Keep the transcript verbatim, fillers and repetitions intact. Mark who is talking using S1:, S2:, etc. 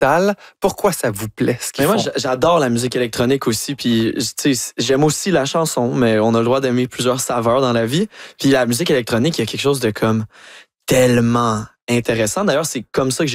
S1: instrumentale. Pourquoi ça vous plaît, ce qu'ils
S2: Mais moi,
S1: font?
S2: j'adore la musique électronique aussi. Puis, tu sais, j'aime aussi la chanson, mais on a le droit d'aimer plusieurs saveurs dans la vie. Puis la musique électronique, il y a quelque chose de comme tellement intéressant. D'ailleurs, c'est comme ça que j'ai